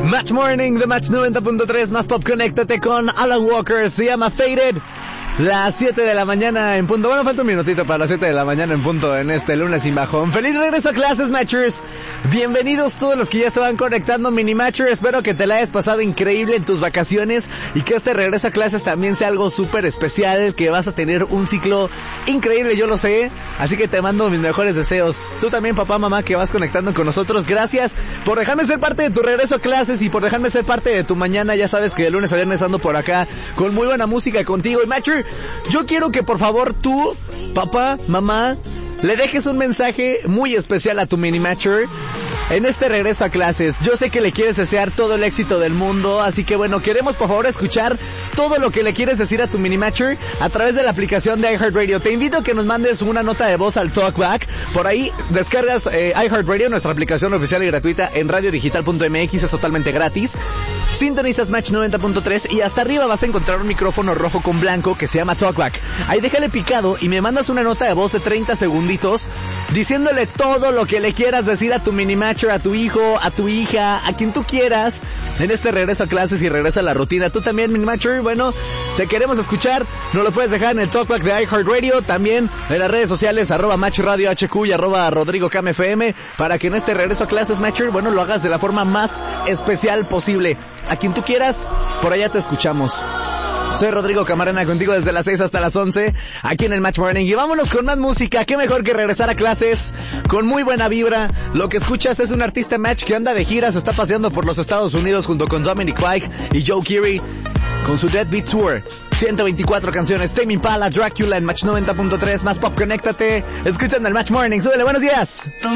Match Morning de Match 90.3, más pop, conéctate con Alan Walker, se llama Faded. Las 7 de la mañana en punto. Bueno, falta un minutito para las 7 de la mañana en punto en este lunes sin bajón. ¡Feliz regreso a clases, Matchers! Bienvenidos todos los que ya se van conectando, Mini Matcher. Espero que te la hayas pasado increíble en tus vacaciones y que este regreso a clases también sea algo súper especial, que vas a tener un ciclo increíble, yo lo sé. Así que te mando mis mejores deseos. Tú también, papá, mamá, que vas conectando con nosotros. Gracias por dejarme ser parte de tu regreso a clases y por dejarme ser parte de tu mañana. Ya sabes que de lunes a viernes ando por acá con muy buena música contigo. Y Matcher, yo quiero que por favor tú, papá, mamá, le dejes un mensaje muy especial a tu Mini Matcher en este regreso a clases. Yo sé que le quieres desear todo el éxito del mundo, así que bueno, queremos por favor escuchar todo lo que le quieres decir a tu Mini Matcher a través de la aplicación de iHeartRadio. Te invito a que nos mandes una nota de voz al Talkback. Por ahí descargas iHeartRadio, nuestra aplicación oficial y gratuita en radiodigital.mx, es totalmente gratis. Sintonizas Match 90.3 y hasta arriba vas a encontrar un micrófono rojo con blanco que se llama Talkback. Ahí déjale picado y me mandas una nota de voz de 30 segunditos diciéndole todo lo que le quieras decir a tu Mini Matcher, a tu hijo, a tu hija, a quien tú quieras en este regreso a clases y regresa a la rutina. Tú también, Mini Matcher, bueno, te queremos escuchar. Nos lo puedes dejar en el Talkback de iHeartRadio, también en las redes sociales @MatchRadioHQ y @RodrigoCamFM, para que en este regreso a clases, Matcher, bueno, lo hagas de la forma más especial posible. A quien tú quieras, por allá te escuchamos. Soy Rodrigo Camarena contigo desde las 6 hasta las 11 aquí en el Match Morning. Y vámonos con más música. Qué mejor que regresar a clases con muy buena vibra. Lo que escuchas es un artista Match que anda de gira, se está paseando por los Estados Unidos junto con Dominic Fike y Joe Keery con su Deadbeat Tour. 124 canciones, Tame Impala, Dracula en Match 90.3, más pop, conéctate. Escuchan el Match Morning, súbele, buenos días.